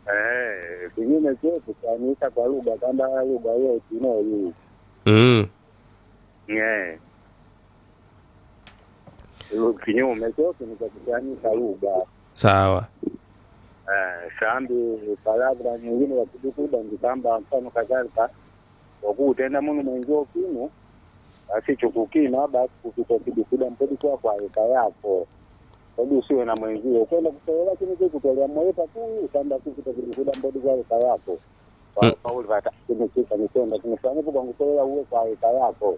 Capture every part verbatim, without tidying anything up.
Eh, kinyume chetu kuanisha kwa lugha kama lugha hiyo tunayo. Mm. Eh. Lugha kinyume chetu ni kuanisha lugha. Sawa. Eh, sambi paragra nyingine ya kudukuda ndikamba mfano kadhalika wakutenda muno mwenzio kinu basi chukukina basi kukitoa kidukuda mpedi kwa kwa eka yako. Sababu usiwe na mwenzio kwenda kusolela kile kitu kutolea moyo tu kamba kukitoa kidukuda mpedi kwa eka yako. Kwa Paul vata kimechika nitenda kimefanya kwa kusolela uwe kwa eka yako.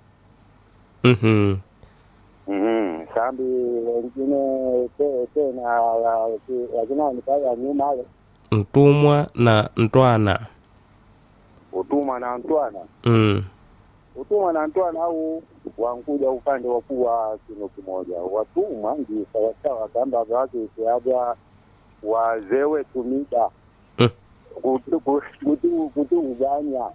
Mhm. Mhm. Sambi wengine tena lakini ni pale nyuma Mtumwa na ntwana. Utuma na Antwana. Mm. Utuma na Antwana au wankuja upande wa kuwa kino kimoja. Watuma ndi sawa sawa kamba wake kiaja wazewe tumida. Mm. Kutu kutu kutu uganya.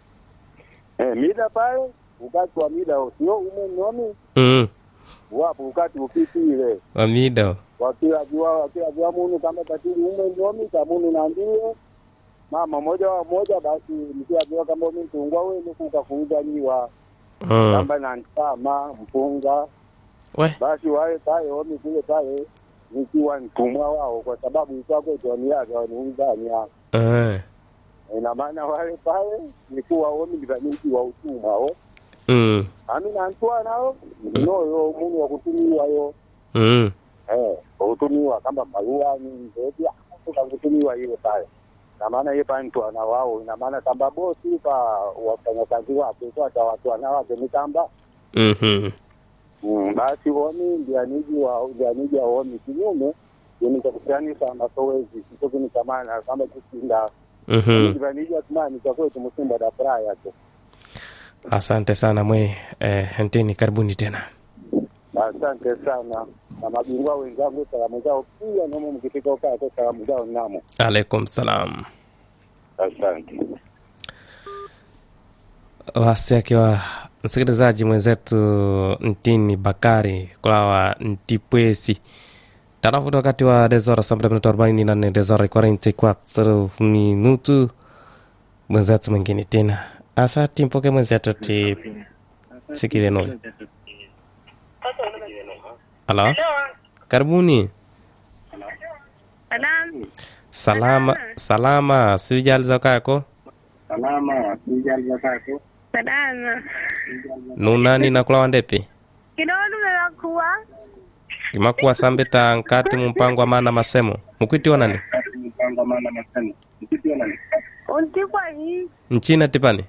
Eh mida pale ukati wa mida sio umenyomi. Mm. Wapo ukati upitile. Wamida. Wakila jua wakila jua munu kama tatili umenyomi kamunu na ndiye. Mama moja moja basi mkia jua kama mimi tungwa wewe kuka kuudaniwa Mm. kamba na ntama mpunga We. basi wale pale wao kule pale nikiwa mtumwa wao kwa sababu itako tuaniaga waniudania. Eh. Ina maana wale pale nikuwa wao ni wa utumwa wao. Mm. Amina Antwa nao ndio yo munu wa kutumiwa yo. Mm. Eh, kutumiwa kama barua ni ndio kwa kutumiwa ile pale. Na maana yeye pantu na wao ina maana kamba bosi kwa wafanyakazi wake kwa watu wanawake ni kamba. Mhm. Mm, basi woni ndio aniji wa ndio aniji woni kinyume ni kukutani sana sowezi kitu ni kama kama kushinda. Mhm. Ndio aniji atumani kwa kwetu msimba da praia tu. Asante sana mwe eh, ntini karibuni tena. Asante sana na mabingwa wenzangu salamu zao pia na mimi mkifika kwa kwa salamu zao namo. Alaikum salam. Asante. Basi akiwa msikilizaji mwenzetu Ntini Bakari kwa Ntipwesi tarafu wakati wa desora sambra minuto arobaini na nne desora arobaini na nne minutu mwenzetu mwingine tena asati mpoke mwenzetu ti sikile noi. Halo, karibuni. Salam. Salama salama sijali zakako Salama sijali zakako Salama. nunani na kula wandepi Kidono melakuwa. kimakuwa sambeta nkati mpango wa maana masemo mkwiti wanani mpango maana masemo mkwiti wanani Unti kwa hii. nchina tipani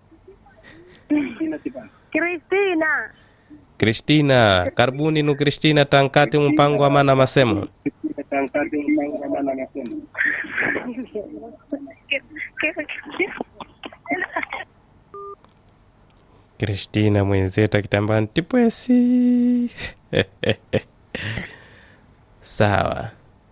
Kristina. Kristina karibuni nu Kristina tankati mpango wa maana masemo tankati mpango wa maana masemo Kristina mwenzeta kitamba Ntipwesi. Sawa.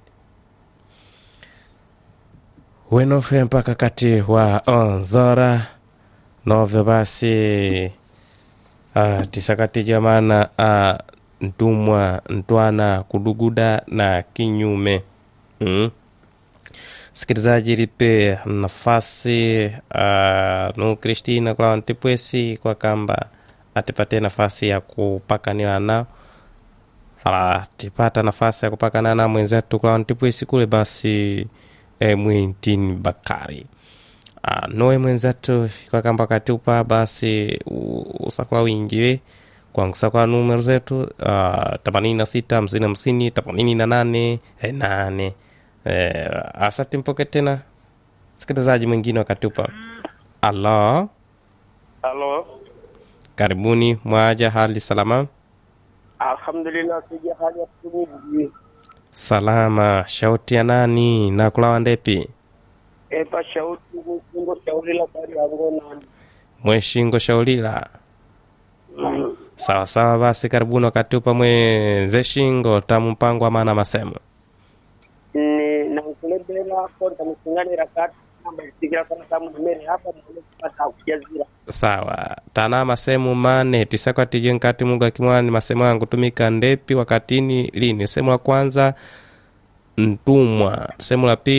Wenofe mpaka kati wa onzora nove basi uh, tisakati jamana uh, ntumwa ntwana kuduguda na kinyume. Mm. Sikilizaji lipe nafasi uh, no Kristina kwa Ntipwesi kwa kamba atipate nafasi ya kupakanila nao. Fala tipata nafasi ya kupakanila na mwenzetu kwa Ntipwesi kule basi eh, Mwintini Bakari. Uh, noe mwenzetu kwa kamba katupa basi usakwa wingiwe kwa ngusakwa numero zetu uh, themanini na sita hamsini hamsini themanini na nane nane. Eh, asante mpoke tena sikilizaji mwingine wakatupa. Alo, Halo. karibuni mwaja hali salama. Alhamdulillah sija hali asubuhi. Salama, shauti ya nani na kulawa ndepi? E pa shauti ngo shauri la bari yango na Mweshingo shaulila. mm. Sawa sawa basi karibuni wakatupa mweze shingo tamu mpango wa maana masemo. Ni na kulembela kwa msingani rakati kama ikigira kana tamu mbele hapa na kupata kujazira. Sawa, tana masemu mane tisakwa tije nkati munga kimwani masemu yangu tumika ndepi wakatini lini. Semu la kwanza ntumwa, semu la pili